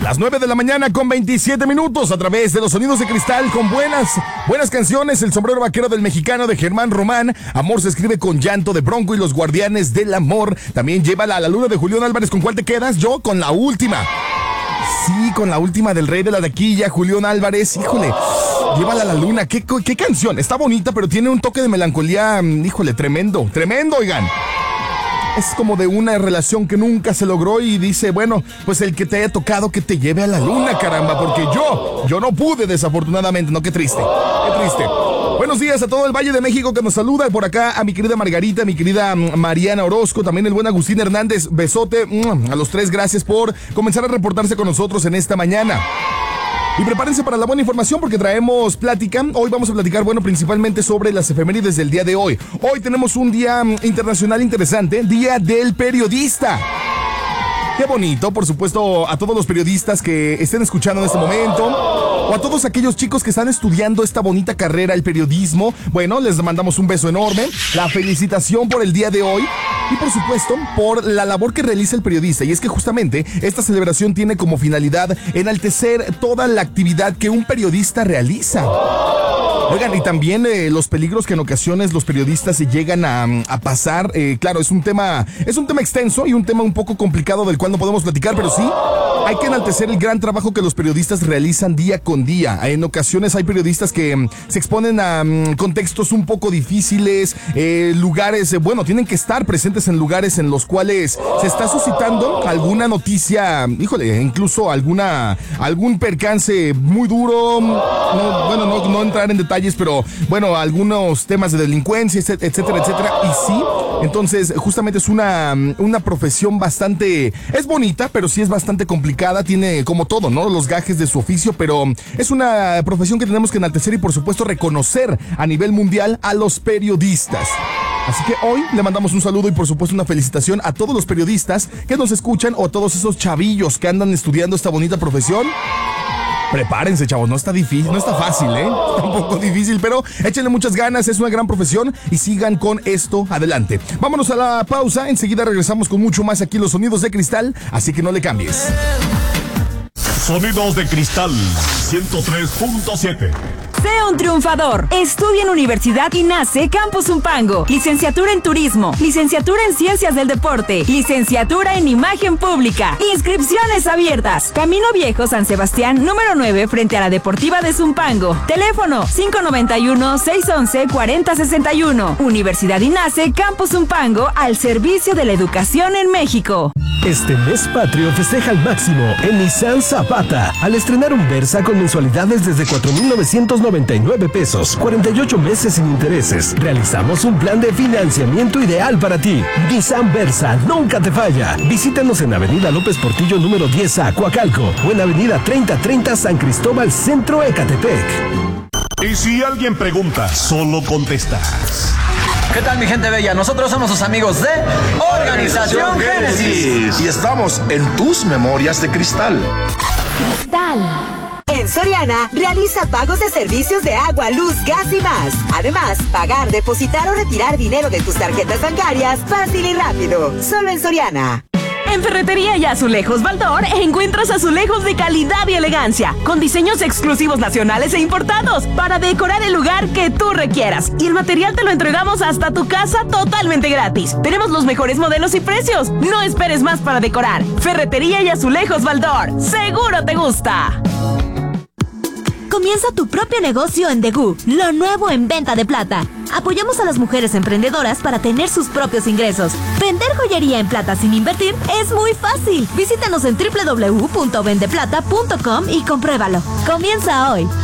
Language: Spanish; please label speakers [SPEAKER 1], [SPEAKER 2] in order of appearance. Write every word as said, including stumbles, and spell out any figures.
[SPEAKER 1] Las nueve de la mañana con veintisiete minutos a través de los sonidos de cristal con buenas, buenas canciones. El sombrero vaquero del mexicano de Germán Román. Amor se escribe con llanto de Bronco y los guardianes del amor. También llévala a la luna de Julián Álvarez. ¿Con cuál te quedas? Yo con la última. Sí, con la última del rey de la taquilla, Julián Álvarez. Híjole, llévala a la luna. ¿Qué, qué canción? Está bonita, pero tiene un toque de melancolía, híjole, tremendo, tremendo, oigan. Es como de una relación que nunca se logró y dice, bueno, pues el que te haya tocado que te lleve a la luna, caramba, porque yo, yo no pude desafortunadamente, no, qué triste, qué triste. Buenos días a todo el Valle de México que nos saluda, por acá a mi querida Margarita, mi querida Mariana Orozco, también el buen Agustín Hernández, besote, a los tres, gracias por comenzar a reportarse con nosotros en esta mañana. Y prepárense para la buena información porque traemos plática. Hoy vamos a platicar, bueno, principalmente sobre las efemérides del día de hoy. Hoy tenemos un día internacional interesante, Día del Periodista. Qué bonito, por supuesto, a todos los periodistas que estén escuchando en este momento, o a todos aquellos chicos que están estudiando esta bonita carrera, el periodismo. Bueno, les mandamos un beso enorme, la felicitación por el día de hoy y, por supuesto, por la labor que realiza el periodista. Y es que justamente esta celebración tiene como finalidad enaltecer toda la actividad que un periodista realiza. Oigan, y también eh, los peligros que en ocasiones los periodistas se llegan a, a pasar. Eh, claro, es un tema, es un tema extenso y un tema un poco complicado del cual no podemos platicar, pero sí hay que enaltecer el gran trabajo que los periodistas realizan día con día. En ocasiones hay periodistas que um, se exponen a um, contextos un poco difíciles, eh, lugares, eh, bueno, tienen que estar presentes en lugares en los cuales se está suscitando alguna noticia, híjole, incluso alguna, algún percance muy duro. No, bueno, no, no entrar en detalle, pero bueno, algunos temas de delincuencia, etcétera, etcétera, y sí, entonces justamente es una, una profesión bastante, es bonita, pero sí es bastante complicada, tiene como todo, ¿no? Los gajes de su oficio, pero es una profesión que tenemos que enaltecer y por supuesto reconocer a nivel mundial a los periodistas. Así que hoy le mandamos un saludo y por supuesto una felicitación a todos los periodistas que nos escuchan o a todos esos chavillos que andan estudiando esta bonita profesión. Prepárense, chavos, no está difícil, no está fácil, ¿eh? Está un poco difícil, pero échenle muchas ganas, es una gran profesión y sigan con esto adelante. Vámonos a la pausa, enseguida regresamos con mucho más aquí Los Sonidos de Cristal, así que no le cambies.
[SPEAKER 2] Sonidos de Cristal ciento tres punto siete.
[SPEAKER 3] Sé un triunfador. Estudia en Universidad INACE Campus Zumpango. Licenciatura en Turismo. Licenciatura en Ciencias del Deporte. Licenciatura en Imagen Pública. Inscripciones abiertas. Camino Viejo San Sebastián, número nueve, frente a la Deportiva de Zumpango. Teléfono cinco nueve uno, seis once, cuarenta sesenta y uno. Universidad INACE Campus Zumpango, al servicio de la educación en México.
[SPEAKER 4] Este mes patrio festeja al máximo en Nissan Zapata al estrenar un Versa con mensualidades desde cuatro mil novecientos noventa y nueve pesos, cuarenta y ocho meses sin intereses. Realizamos un plan de financiamiento ideal para ti. Nissan Versa nunca te falla. Visítanos en Avenida López Portillo número diez A, Coacalco, o en Avenida treinta treinta San Cristóbal Centro, Ecatepec.
[SPEAKER 2] Y si alguien pregunta, solo contestas.
[SPEAKER 5] ¿Qué tal, mi gente bella? Nosotros somos sus amigos de Organización Génesis
[SPEAKER 6] y estamos en tus memorias de cristal.
[SPEAKER 7] Cristal. En Soriana, realiza pagos de servicios de agua, luz, gas y más. Además, pagar, depositar o retirar dinero de tus tarjetas bancarias fácil y rápido. Solo en Soriana.
[SPEAKER 3] En Ferretería y Azulejos Baldor encuentras azulejos de calidad y elegancia, con diseños exclusivos nacionales e importados, para decorar el lugar que tú requieras. Y el material te lo entregamos hasta tu casa totalmente gratis. Tenemos los mejores modelos y precios. No esperes más para decorar. Ferretería y Azulejos Baldor. ¡Seguro te gusta!
[SPEAKER 8] Comienza tu propio negocio en Degú, lo nuevo en venta de plata. Apoyamos a las mujeres emprendedoras para tener sus propios ingresos. Vender joyería en plata sin invertir es muy fácil. Visítanos en doble u doble u doble u punto vendeplata punto com y compruébalo. Comienza hoy.